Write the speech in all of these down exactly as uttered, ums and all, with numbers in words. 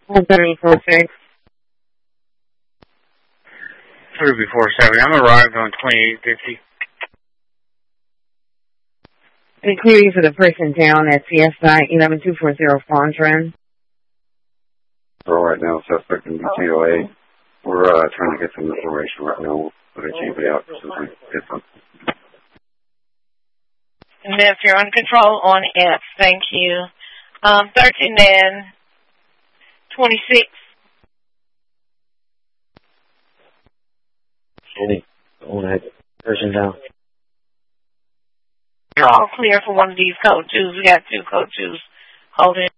one thirty four six. three before seven. I'm arrived on twenty-eight fifty. The query for the person down at C S I eleven two four zero Fondren. So right now, suspect in D T O A. We're uh, trying to get some information right now. We'll put a G B out as soon as we get some. And if you're on control on F, thank you. Um, thirteen and twenty-six. Any, I want to have person down. You're all clear for one of these code twos. We got two code twos. Hold it.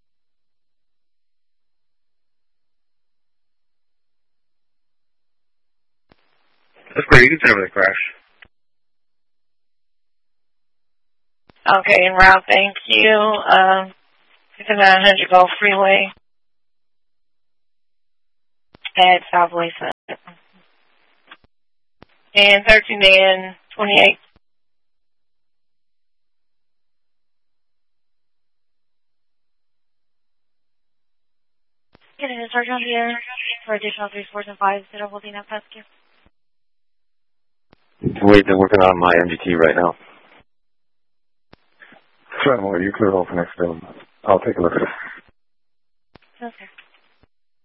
That's great. You can tell me the crash. Okay, en route, thank you. Um, fifty-nine hundred Gulf Freeway at Southwest. And thirteen and twenty-eight. Getting a surgeon here for additional three, fours, and fives that are holding up rescue. Wait, they're working on my M G T right now. Are you clear off next to them? I'll take a look at it. Okay.